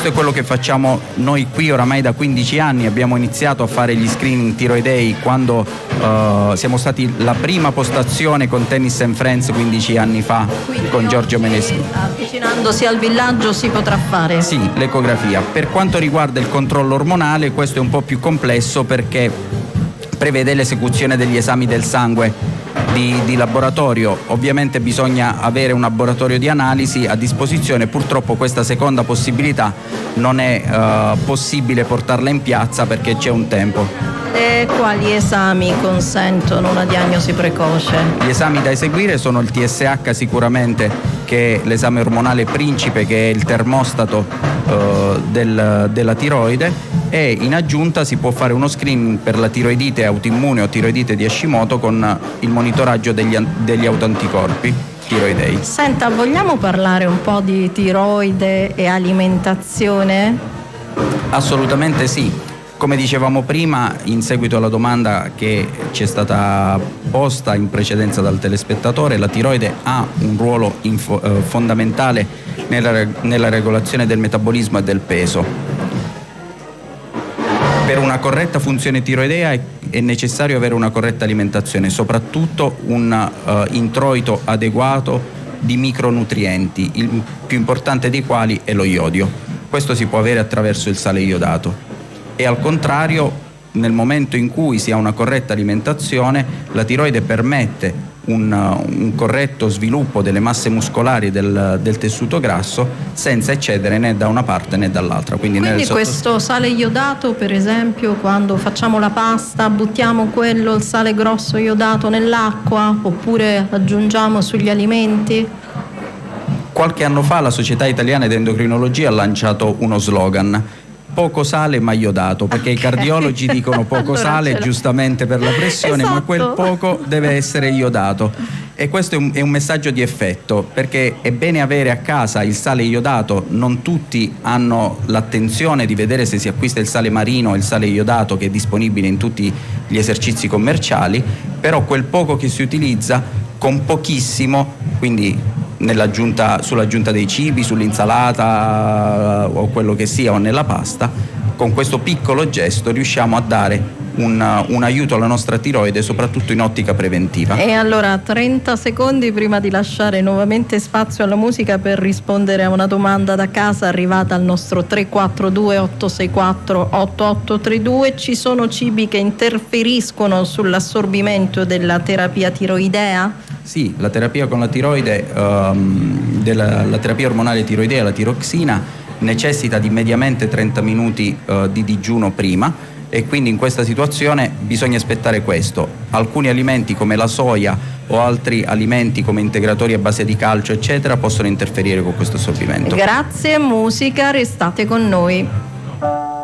Questo è quello che facciamo noi qui oramai da 15 anni. Abbiamo iniziato a fare gli screening tiroidei quando siamo stati la prima postazione con Tennis and Friends 15 anni fa. Quindi con Giorgio Menesini. Avvicinandosi al villaggio si potrà fare? Sì, l'ecografia. Per quanto riguarda il controllo ormonale, questo è un po' più complesso perché prevede l'esecuzione degli esami del sangue di laboratorio. Ovviamente bisogna avere un laboratorio di analisi a disposizione. Purtroppo questa seconda possibilità non è possibile portarla in piazza perché c'è un tempo. E quali esami consentono una diagnosi precoce? Gli esami da eseguire sono il TSH sicuramente, che è l'esame ormonale principe, che è il termostato della tiroide, e in aggiunta si può fare uno screening per la tiroidite autoimmune o tiroidite di Hashimoto con il monitoraggio degli autoanticorpi tiroidei. Senta, vogliamo parlare un po' di tiroide e alimentazione? Assolutamente sì. Come dicevamo prima, in seguito alla domanda che ci è stata posta in precedenza dal telespettatore, la tiroide ha un ruolo fondamentale nella regolazione del metabolismo e del peso. Per una corretta funzione tiroidea è necessario avere una corretta alimentazione, soprattutto un introito adeguato di micronutrienti, il più importante dei quali è lo iodio. Questo si può avere attraverso il sale iodato. E al contrario, nel momento in cui si ha una corretta alimentazione, la tiroide permette un corretto sviluppo delle masse muscolari del tessuto grasso senza eccedere né da una parte né dall'altra. Quindi questo sale iodato, per esempio, quando facciamo la pasta, buttiamo il sale grosso iodato nell'acqua oppure aggiungiamo sugli alimenti? Qualche anno fa la Società Italiana di Endocrinologia ha lanciato uno slogan: poco sale ma iodato, perché i cardiologi dicono poco sale giustamente per la pressione, esatto. Ma quel poco deve essere iodato. E questo è un messaggio di effetto, perché è bene avere a casa il sale iodato. Non tutti hanno l'attenzione di vedere se si acquista il sale marino o il sale iodato, che è disponibile in tutti gli esercizi commerciali, però quel poco che si utilizza con pochissimo, quindi sull'aggiunta dei cibi, sull'insalata o quello che sia, o nella pasta, con questo piccolo gesto riusciamo a dare un aiuto alla nostra tiroide, soprattutto in ottica preventiva. E allora 30 secondi prima di lasciare nuovamente spazio alla musica per rispondere a una domanda da casa arrivata al nostro 342 864 8832. Ci sono cibi che interferiscono sull'assorbimento della terapia tiroidea? Sì, la terapia con la tiroide, la terapia ormonale tiroidea, la tiroxina, necessita di mediamente 30 minuti di digiuno prima, e quindi in questa situazione bisogna aspettare questo. Alcuni alimenti come la soia o altri alimenti come integratori a base di calcio eccetera possono interferire con questo assorbimento. Grazie, musica, restate con noi.